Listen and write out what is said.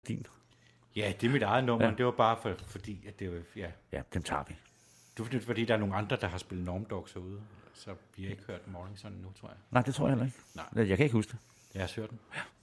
din. Ja, det er mit eget nummer, men det var bare fordi, at det var... Ja. Ja, den tager vi. Det er fordi, der er nogle andre, der har spillet Norm Dogs herude, så vi har ikke hørt Morning Sun nu, tror jeg. Nej, det tror jeg heller ikke. Nej. Jeg kan ikke huske det. Jeg har hørt den. Ja.